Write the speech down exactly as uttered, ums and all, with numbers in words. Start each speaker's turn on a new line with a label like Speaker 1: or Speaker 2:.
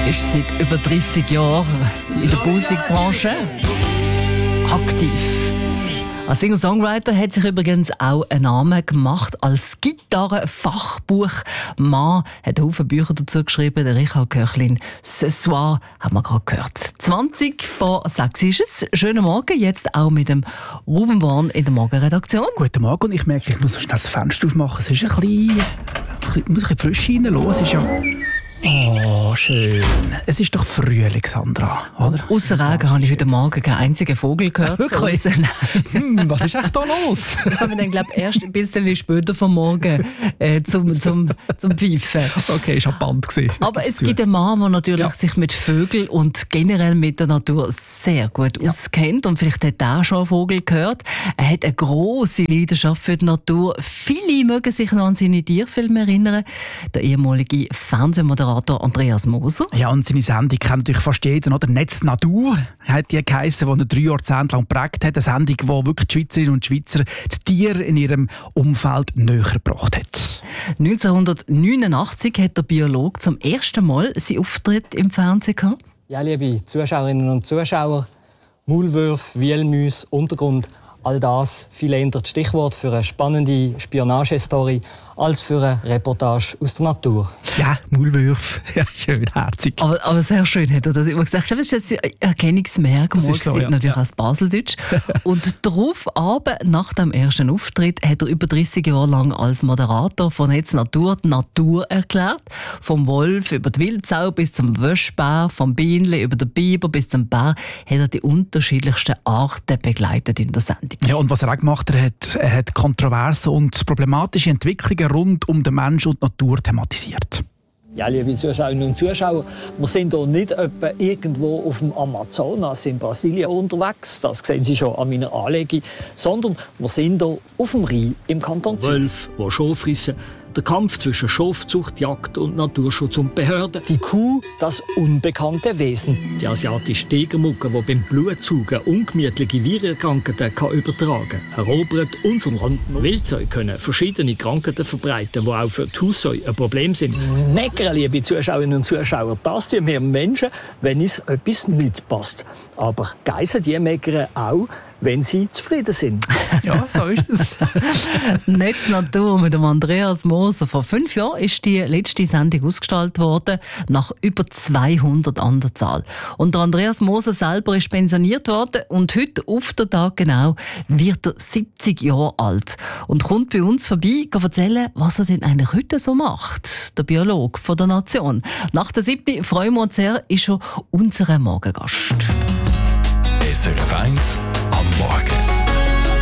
Speaker 1: ist seit über dreissig Jahren in der Musikbranche aktiv. Als Singer-Songwriter hat sich übrigens auch einen Namen gemacht als Gitarrenfachbuchmann. Hat Haufen Bücher dazu geschrieben. Der Richard Köchlin. «Ce soir» haben wir gerade gehört. zwanzig vor sechs ist es. Schönen Morgen, jetzt auch mit dem Ruben Born in der Morgenredaktion.
Speaker 2: Guten Morgen, und ich merke, ich muss so schnell das Fenster aufmachen. Es ist ein bisschen, ein bisschen, muss ein bisschen frisch reinlassen. Es ist ja... Oh, schön. Es ist doch Frühling, Sandra, oder?
Speaker 1: Ausser Regen habe ich heute Morgen keinen einzigen Vogel gehört.
Speaker 2: Wirklich? hm, was ist echt da los?
Speaker 1: Ich habe mich dann, glaube ich, erst ein bisschen später vom Morgen äh, zum, zum, zum Pfeifen.
Speaker 2: Okay, ist ein Band gewesen.
Speaker 1: Aber es gibt einen Mann, der natürlich ja. sich mit Vögeln und generell mit der Natur sehr gut ja. auskennt. Und vielleicht hat er schon einen Vogel gehört. Er hat eine grosse Leidenschaft für die Natur. Viele mögen sich noch an seine Tierfilme erinnern. Der ehemalige Fernsehmoderator Andreas Moser.
Speaker 2: Ja, und seine Sendung kennt natürlich fast jeder, oder? «Netz Natur» hat die geheissen, die er drei Jahrzehnte lang geprägt hat. Eine Sendung, die wirklich die Schweizerinnen und Schweizer die Tiere in ihrem Umfeld näher gebracht hat.
Speaker 1: neunzehnhundertneunundachtzig hat der Biologe zum ersten Mal seinen Auftritt im Fernsehen gehabt.
Speaker 3: Ja, liebe Zuschauerinnen und Zuschauer, Maulwürfe, Wühlmäuse, Untergrund, all das viel eher das Stichwort für eine spannende Spionagestory als für eine Reportage aus der Natur.
Speaker 2: Ja, Maulwürfe. Ja, schön, herzig.
Speaker 1: Aber, aber sehr schön hat er das immer gesagt. Das ist ein Erkennungsmerkmal, das ist so, ja. natürlich ja. als Baseldeutsch. Und darauf aber, nach dem ersten Auftritt, hat er über dreissig Jahre lang als Moderator von «Netz Natur» die Natur erklärt. Vom Wolf über die Wildsau bis zum Wöschbär, vom Bienenli über den Biber bis zum Bär, hat er die unterschiedlichsten Arten begleitet in der Sendung.
Speaker 2: Ja, und was er auch gemacht hat, er hat, er hat kontroverse und problematische Entwicklungen rund um den Menschen und die Natur thematisiert.
Speaker 3: Ja, liebe Zuschauerinnen und Zuschauer, wir sind hier nicht etwa irgendwo auf dem Amazonas in Brasilien unterwegs, das sehen Sie schon an meiner Anlegung, sondern wir sind hier auf dem Rhein im Kanton Zürich.
Speaker 4: Wölfe, die Schafe fressen, der Kampf zwischen Schafzucht, Jagd und Naturschutz und Behörden.
Speaker 3: Die Kuh, das unbekannte Wesen.
Speaker 4: Die asiatische Tigermucke, die beim Blutsaugen ungemütliche Virenkrankheiten übertragen kann, erobert unser Land. Wildsäue können verschiedene Krankheiten verbreiten, die auch für die Haussäue ein Problem sind.
Speaker 3: Meckern, liebe Zuschauerinnen und Zuschauer, das tun wir Menschen, wenn uns etwas nicht passt. Aber Geissen, die meckern auch, wenn sie zufrieden sind.
Speaker 2: Ja, so ist es.
Speaker 1: «Netz Natur» mit dem Andreas Moser. Vor fünf Jahren ist die letzte Sendung ausgestrahlt worden, nach über zweihundert an der Zahl. Und der Andreas Moser selber ist pensioniert worden und heute, auf den Tag genau, wird er siebzig Jahre alt und kommt bei uns vorbei, kann erzählen, was er denn eigentlich heute so macht. Der Biologe von der Nation. Nach der siebten freuen wir uns sehr, ist schon unser Morgengast.
Speaker 5: S R F eins